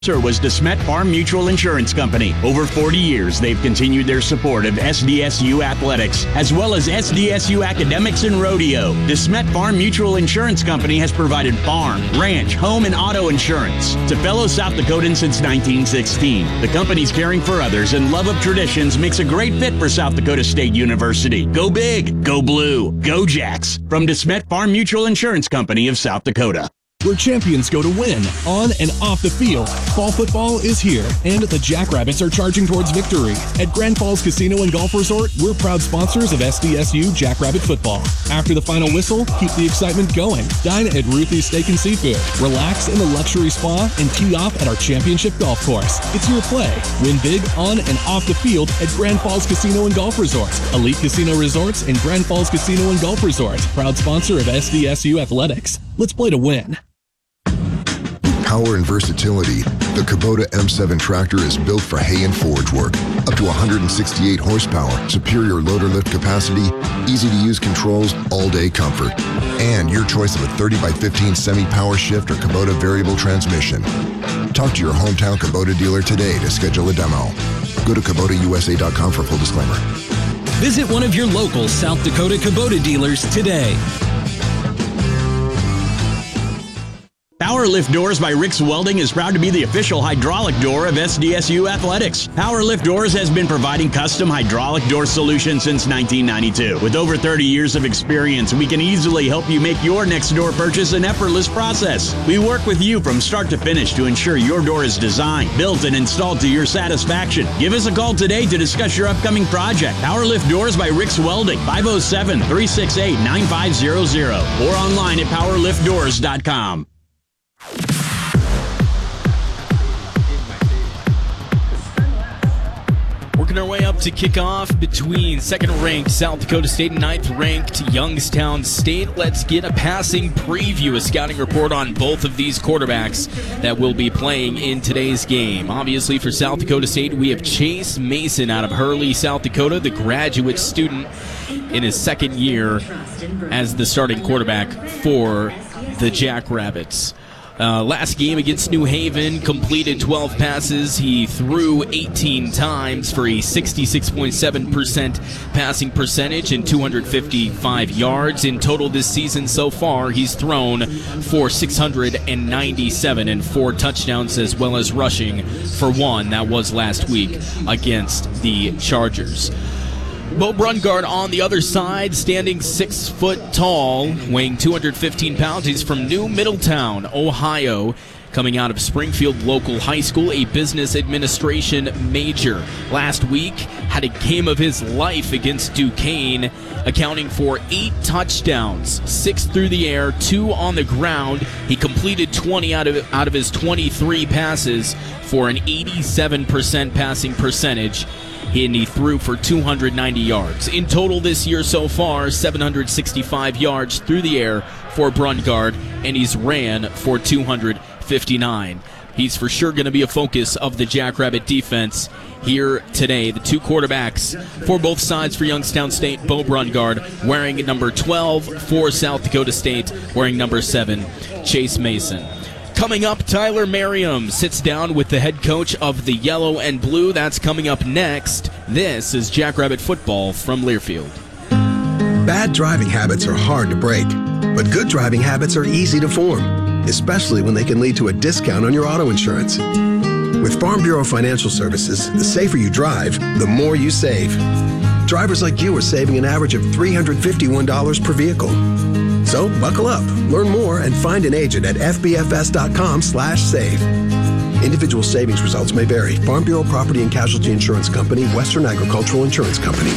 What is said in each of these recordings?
Was DeSmet Farm Mutual Insurance Company. Over 40 years, they've continued their support of SDSU athletics, as well as SDSU academics and rodeo. DeSmet Farm Mutual Insurance Company has provided farm, ranch, home, and auto insurance to fellow South Dakotans since 1916. The company's caring for others and love of traditions makes a great fit for South Dakota State University. Go big, go blue, go Jacks. From DeSmet Farm Mutual Insurance Company of South Dakota. Where champions go to win, on and off the field. Fall football is here, and the Jackrabbits are charging towards victory. At Grand Falls Casino and Golf Resort, we're proud sponsors of SDSU Jackrabbit football. After the final whistle, keep the excitement going. Dine at Ruthie's Steak and Seafood. Relax in the luxury spa and tee off at our championship golf course. It's your play. Win big on and off the field at Grand Falls Casino and Golf Resort. Elite Casino Resorts and Grand Falls Casino and Golf Resort. Proud sponsor of SDSU Athletics. Let's play to win. Power and versatility, the Kubota M7 tractor is built for hay and forage work. Up to 168 horsepower, superior loader lift capacity, easy-to-use controls, all-day comfort. And your choice of a 30x15 semi-power shift or Kubota variable transmission. Talk to your hometown Kubota dealer today to schedule a demo. Go to KubotaUSA.com for full disclaimer. Visit one of your local South Dakota Kubota dealers today. Power Lift Doors by Rick's Welding is proud to be the official hydraulic door of SDSU Athletics. Power Lift Doors has been providing custom hydraulic door solutions since 1992. With over 30 years of experience, we can easily help you make your next door purchase an effortless process. We work with you from start to finish to ensure your door is designed, built, and installed to your satisfaction. Give us a call today to discuss your upcoming project. Power Lift Doors by Rick's Welding, 507-368-9500, or online at powerliftdoors.com. Working our way up to kickoff between second-ranked South Dakota State and ninth-ranked Youngstown State. Let's get a passing preview, a scouting report on both of these quarterbacks that will be playing in today's game. Obviously, for South Dakota State, we have Chase Mason out of Hurley, South Dakota, the graduate student in his second year as the starting quarterback for the Jackrabbits. Last game against New Haven, completed 12 passes. He threw 18 times for a 66.7% passing percentage and 255 yards. In total this season so far, he's thrown for 697 and 4 touchdowns, as well as rushing for 1. That was last week against the Chargers. Bo Brungard on the other side, standing 6 foot tall, weighing 215 pounds. He's from New Middletown, Ohio, coming out of Springfield Local High School, a business administration major. Last week, had a game of his life against Duquesne, accounting for 8 touchdowns, 6 through the air, 2 on the ground. He completed 20 out of his 23 passes for an 87% passing percentage. And he threw for 290 yards. In total this year so far, 765 yards through the air for Brungard, and he's ran for 259. He's for sure going to be a focus of the Jackrabbit defense here today. The two quarterbacks for both sides for Youngstown State, Bo Brungard wearing number 12 for South Dakota State, wearing number 7, Chase Mason. Coming up, Tyler Merriam sits down with the head coach of the Yellow and Blue. That's coming up next. This is Jackrabbit Football from Learfield. Bad driving habits are hard to break, but good driving habits are easy to form, especially when they can lead to a discount on your auto insurance. With Farm Bureau Financial Services, the safer you drive, the more you save. Drivers like you are saving an average of $351 per vehicle. So buckle up, learn more, and find an agent at fbfs.com/save. Individual savings results may vary. Farm Bureau Property and Casualty Insurance Company, Western Agricultural Insurance Company.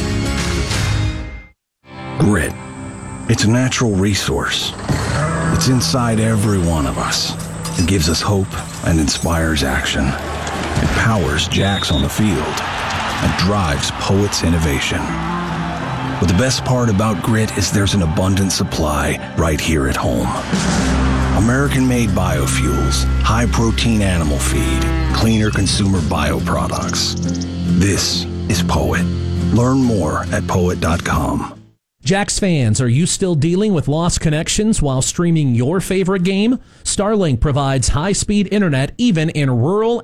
Grit. It's a natural resource. It's inside every one of us. It gives us hope and inspires action. It powers Jacks on the field and drives Poet's innovation. But the best part about Grit is there's an abundant supply right here at home. American-made biofuels, high-protein animal feed, cleaner consumer bioproducts. This is Poet. Learn more at Poet.com. Jax fans, are you still dealing with lost connections while streaming your favorite game? Starlink provides high-speed internet even in rural